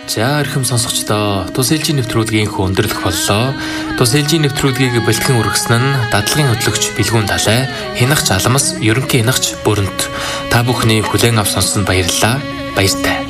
За эрхэм сонсогчдоо, тус ээлжийн нэвтрүүлгийн өндөрлөх боллоо. Тус ээлжийн нэвтрүүлгийг бэлтгэн үргэсэн нь дадлагын хөтлөгч Билгүүн Далай, хянагч Алмас, ерөнхий хянагч Бүрэнт. Та бүхний хүлээн авч сонссон баярлалаа. Баяртай.